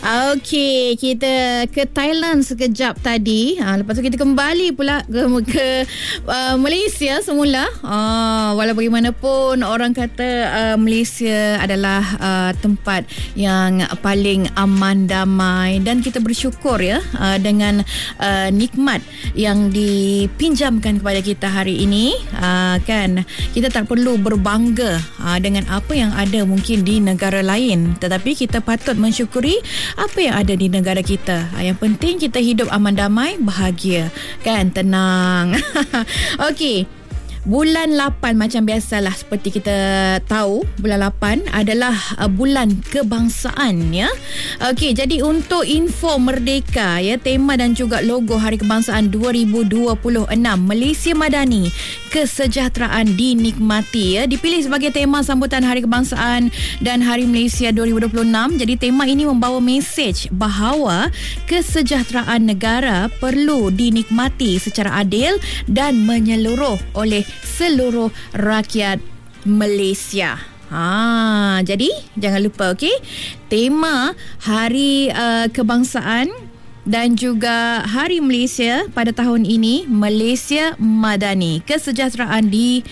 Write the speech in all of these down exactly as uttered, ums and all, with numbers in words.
Okey, kita ke Thailand sekejap tadi. Ha, lepas tu kita kembali pula ke, ke uh, Malaysia semula. Uh, walau bagaimanapun orang kata uh, Malaysia adalah uh, tempat yang paling aman, damai, dan kita bersyukur ya uh, dengan uh, nikmat yang dipinjamkan kepada kita hari ini. Uh, kan kita tak perlu berbangga uh, dengan apa yang ada mungkin di negara lain, tetapi kita patut mensyukuri apa yang ada di negara kita. Yang penting kita hidup aman, damai, bahagia, kan, tenang. Okey, bulan lapan macam biasalah, seperti kita tahu, bulan lapan adalah uh, bulan kebangsaan ya. Okey, jadi untuk info Merdeka ya, tema dan juga logo Hari Kebangsaan dua ribu dua puluh enam Malaysia Madani, kesejahteraan dinikmati ya, dipilih sebagai tema sambutan Hari Kebangsaan dan Hari Malaysia dua ribu dua puluh enam. Jadi tema ini membawa mesej bahawa kesejahteraan negara perlu dinikmati secara adil dan menyeluruh oleh seluruh rakyat Malaysia. Ha, jadi jangan lupa, okey, tema Hari uh, Kebangsaan dan juga Hari Malaysia pada tahun ini, Malaysia Madani, kesejahteraan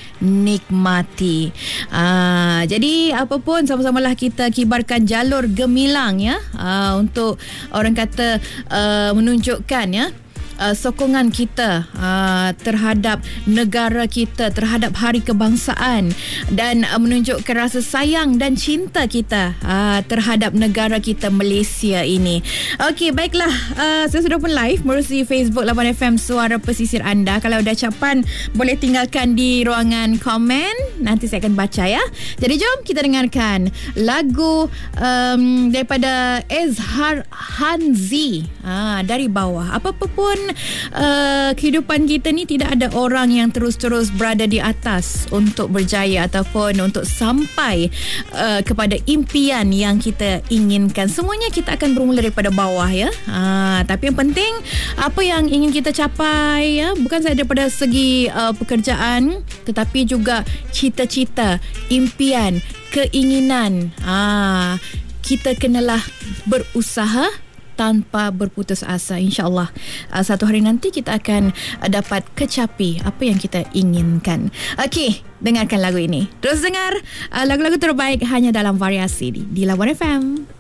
dinikmati. Uh, jadi apa pun, sama-samalah kita kibarkan jalur gemilang ya, uh, untuk orang kata uh, menunjukkan ya Uh, sokongan kita uh, terhadap negara kita, terhadap Hari Kebangsaan, dan uh, menunjukkan rasa sayang dan cinta kita uh, terhadap negara kita Malaysia ini. Okey, baiklah, uh, saya sudah pun live melalui Facebook lapan F M Suara Pesisir anda. Kalau ada ucapan boleh tinggalkan di ruangan komen, nanti saya akan baca ya. Jadi jom kita dengarkan lagu um, daripada Ezhar Hanzi, uh, Dari Bawah. Apa-apa pun Uh, kehidupan kita ni tidak ada orang yang terus-terus berada di atas untuk berjaya ataupun untuk sampai uh, kepada impian yang kita inginkan. Semuanya kita akan bermula daripada bawah ya. Uh, tapi yang penting apa yang ingin kita capai ya, bukan sahaja daripada segi uh, pekerjaan, tetapi juga cita-cita, impian, keinginan. Uh, kita kenalah berusaha tanpa berputus asa. InsyaAllah uh, satu hari nanti kita akan uh, dapat kecapi apa yang kita inginkan. Okey, dengarkan lagu ini. Terus dengar uh, lagu-lagu terbaik hanya dalam variasi di, di lapan F M.